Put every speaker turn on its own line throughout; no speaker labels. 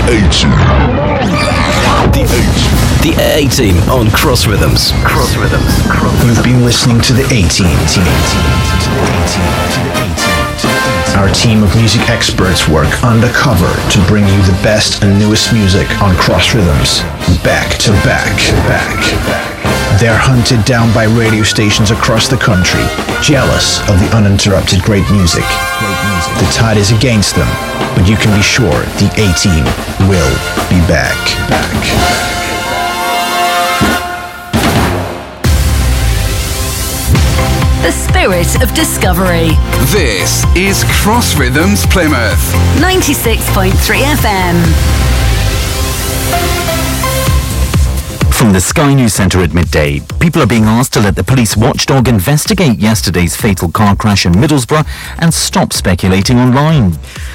The A-Team on Cross Rhythms.
You've been listening to the A-Team. Our team of music experts work undercover to bring you the best and newest music on Cross Rhythms, back to back. They're hunted down by radio stations across the country, jealous of the uninterrupted great music. The tide is against them, but you can be sure the A-Team will be back.
The spirit of discovery.
This is Cross Rhythms Plymouth.
96.3 FM.
From the Sky News Centre at midday, people are being asked to let the police watchdog investigate yesterday's fatal car crash in Middlesbrough and stop speculating online.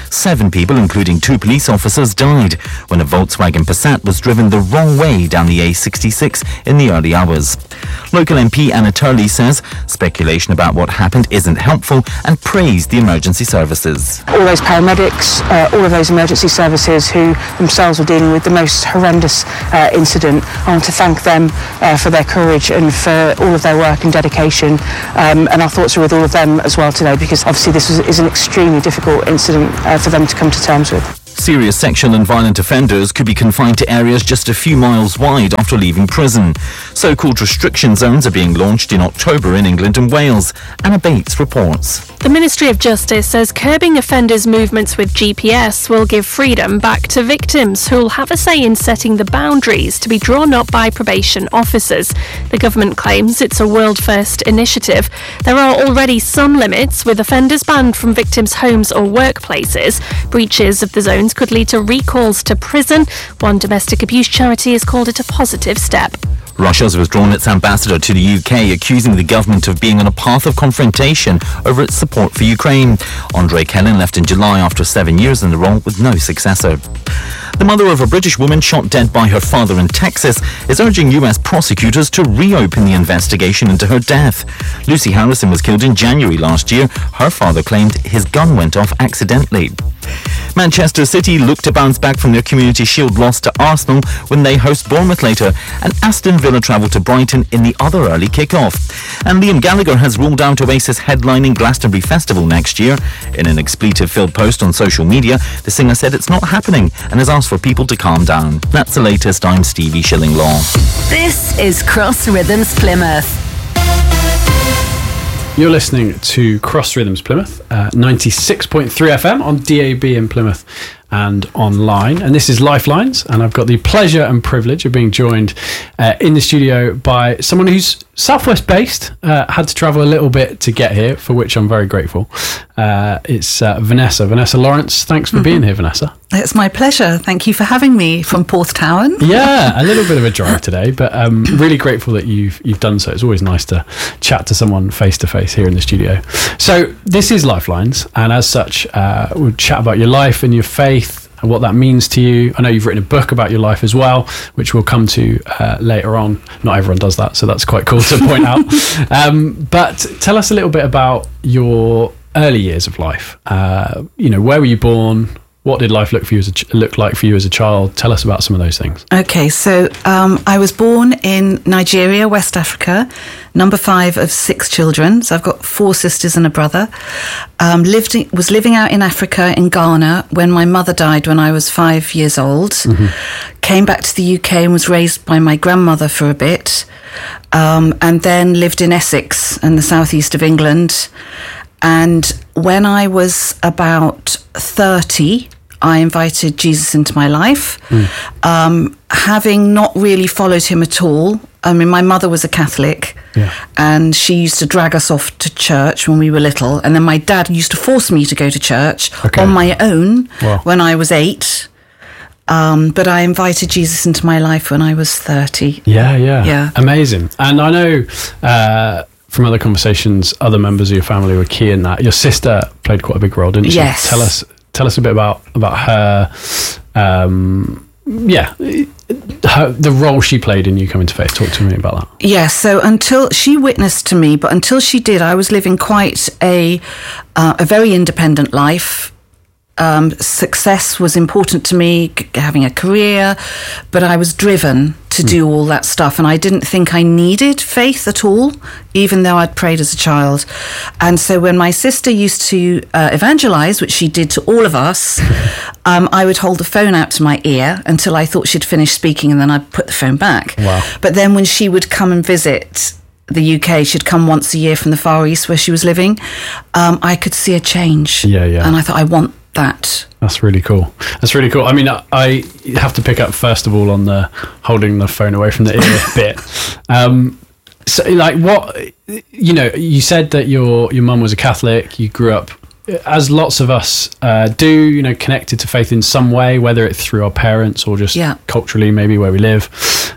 7 people, including 2 police officers, died when a Volkswagen Passat was driven the wrong way down the A66 in the early hours. Local MP Anna Turley says speculation about what happened isn't helpful and praised the emergency services.
All those paramedics, all of those emergency services who themselves were dealing with the most horrendous incident, I want to thank them for their courage and for all of their work and dedication, and our thoughts are with all of them as well today, because obviously this is an extremely difficult incident for them to come to terms with.
Serious sexual and violent offenders could be confined to areas just a few miles wide after leaving prison. So-called restriction zones are being launched in October in England and Wales. Anna Bates reports.
The Ministry of Justice says curbing offenders' movements with GPS will give freedom back to victims who will have a say in setting the boundaries to be drawn up by probation officers. The government claims it's a world-first initiative. There are already some limits, with offenders banned from victims' homes or workplaces. Breaches of the zones could lead to recalls to prison. One domestic abuse charity has called it a positive step.
Russia's withdrawn its ambassador to the UK, accusing the government of being on a path of confrontation over its support for Ukraine. Andrei Kelin left in July after 7 years in the role with no successor. The mother of a British woman shot dead by her father in Texas is urging US prosecutors to reopen the investigation into her death. Lucy Harrison was killed in January last year. Her father claimed his gun went off accidentally. Manchester City look to bounce back from their Community Shield loss to Arsenal when they host Bournemouth later, and Aston Villa travel to Brighton in the other early kick-off. And Liam Gallagher has ruled out Oasis headlining Glastonbury Festival next year. In an expletive-filled post on social media, the singer said it's not happening and has asked for people to calm down. That's the latest. I'm Stevie Shillinglaw.
This is Cross Rhythms Plymouth.
You're listening to Cross Rhythms Plymouth, 96.3 FM on DAB in Plymouth and online. And this is Lifelines, and I've got the pleasure and privilege of being joined in the studio by someone who's Southwest based, had to travel a little bit to get here, for which I'm very grateful. It's Vanessa Lawrence. Thanks for being here, Vanessa.
It's my pleasure. Thank you for having me from Porthtown.
Yeah, a little bit of a drive today, but really grateful that you've done so. It's always nice to chat to someone face to face here in the studio. So this is Lifelines, and as such, we'll chat about your life and your faith and what that means to you. I know you've written a book about your life as well, which we'll come to later on. Not everyone does that, so that's quite cool to point out. But tell us a little bit about your early years of life. Where were you born? What did life look like for you as a child? Tell us about some of those things.
Okay, so I was born in Nigeria, West Africa, number 5 of 6 children. So I've got 4 sisters and a brother. Was living out in Africa, in Ghana, when my mother died when I was 5 years old. Mm-hmm. Came back to the UK and was raised by my grandmother for a bit, and then lived in Essex in the southeast of England. And when I was about 30, I invited Jesus into my life, having not really followed him at all. I mean, my mother was a Catholic, and she used to drag us off to church when we were little. And then my dad used to force me to go to church on my own when I was 8. But I invited Jesus into my life when I was 30.
Yeah. Amazing. And I know from other conversations, other members of your family were key in that. Your sister played quite a big role, didn't she?
Yes.
Tell us a bit about her. The role she played in you coming to faith. Talk to me about that.
Yeah, so until she witnessed to me, but until she did, I was living quite a very independent life. Success was important to me, having a career, but I was driven to do all that stuff, and I didn't think I needed faith at all, even though I'd prayed as a child. And so when my sister used to evangelize, which she did to all of us, I would hold the phone out to my ear until I thought she'd finished speaking, and then I'd put the phone back.
Wow.
But then when she would come and visit the UK, she'd come once a year from the Far East where she was living, I could see a change.
Yeah.
And I thought, I want that.
That's really cool. I mean, I have to pick up first of all on the holding the phone away from the ear bit. So, like, what, you know, you said that your mum was a Catholic. You grew up, as lots of us do, you know, connected to faith in some way, whether it's through our parents or just culturally, maybe where we live.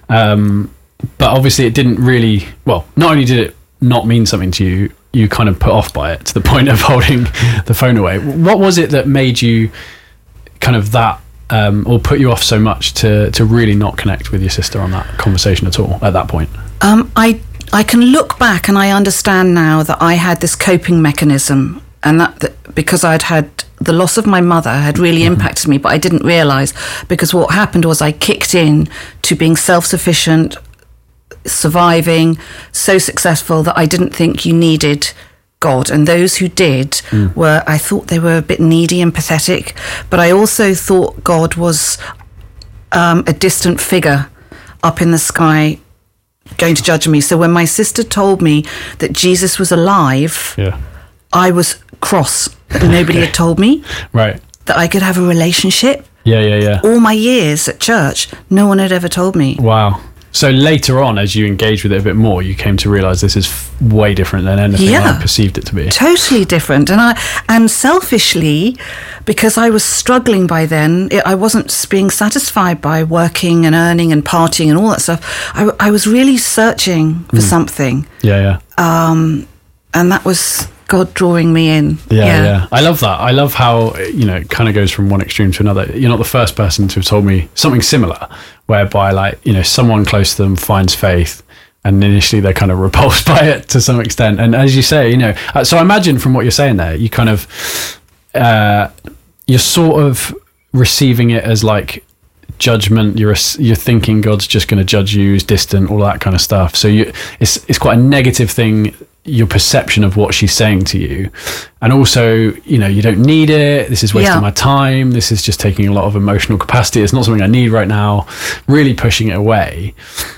But obviously, it didn't really. Well, not only did it not mean something to you, you kind of put off by it to the point of holding the phone away. What was it that made you kind of that, or put you off so much to really not connect with your sister on that conversation at all at that point?
I can look back and I understand now that I had this coping mechanism, and that because I'd had the loss of my mother had really impacted me, but I didn't realise, because what happened was I kicked in to being self-sufficient, surviving, so successful that I didn't think you needed God, and those who did I thought they were a bit needy and pathetic, but I also thought God was a distant figure up in the sky going to judge me. So when my sister told me that Jesus was alive, I was cross that nobody had told me that I could have a relationship. All my years at church, no one had ever told me.
Wow. So later on, as you engaged with it a bit more, you came to realise this is way different than anything I perceived it to be.
Totally different. And selfishly, because I was struggling by then, I wasn't being satisfied by working and earning and partying and all that stuff. I was really searching for something. And that was God drawing me in.
I love that. I love how, you know, it kind of goes from one extreme to another. You're not the first person to have told me something similar, whereby, like, you know, someone close to them finds faith and initially they're kind of repulsed by it to some extent. And as you say, you know, so I imagine from what you're saying there, you kind of, you're sort of receiving it as like judgment. You're thinking God's just going to judge you, is distant, all that kind of stuff. So it's quite a negative thing, your perception of what she's saying to you. And also, you know, you don't need it, this is wasting my time, this is just taking a lot of emotional capacity, it's not something I need right now, really pushing it away.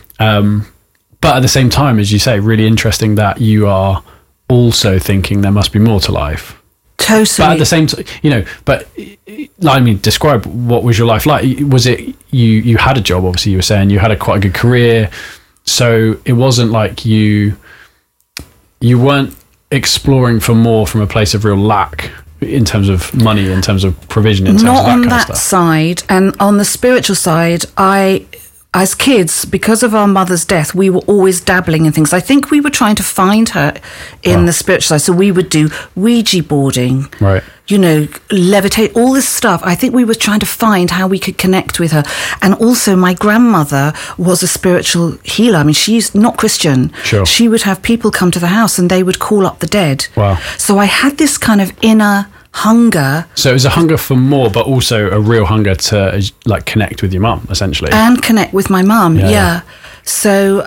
But at the same time, as you say, really interesting that you are also thinking there must be more to life.
Totally.
But at the same time, you know, but I mean, describe what was your life like. Was it, you had a job, obviously you were saying you had quite a good career, so it wasn't like you weren't exploring for more from a place of real lack in terms of money, in terms of provision, in terms of that kind of stuff?
Not on that side. And on the spiritual side, as kids, because of our mother's death, we were always dabbling in things. I think we were trying to find her in the spiritual side. So we would do Ouija boarding, you know, levitate, all this stuff. I think we were trying to find how we could connect with her. And also my grandmother was a spiritual healer. I mean, she's not Christian.
Sure.
She would have people come to the house and they would call up the dead.
Wow.
So I had this kind of inner hunger.
So it was a hunger for more, but also a real hunger to like connect with your mum, essentially.
And connect with my mum, So,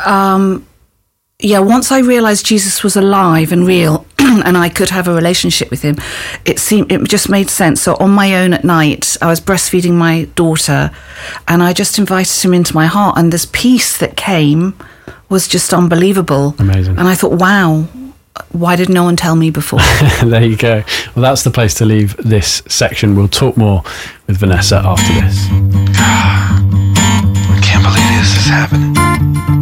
once I realised Jesus was alive and real and I could have a relationship with him, it just made sense. So on my own at night, I was breastfeeding my daughter and I just invited him into my heart, and this peace that came was just unbelievable.
Amazing.
And I thought, wow, why did no one tell me before?
There you go. Well, that's the place to leave this section. We'll talk more with Vanessa after this.
I can't believe this is happening.